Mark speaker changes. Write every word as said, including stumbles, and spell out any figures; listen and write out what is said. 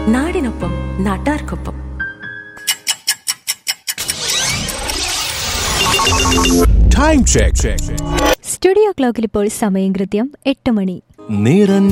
Speaker 1: നാടിനൊപ്പം നാട്ടാർക്കൊപ്പം.
Speaker 2: Time check.
Speaker 3: Studio ക്ലോക്കിൽ ഇപ്പോൾ സമയം കൃത്യം എട്ട് മണി.
Speaker 2: നിറഞ്ഞ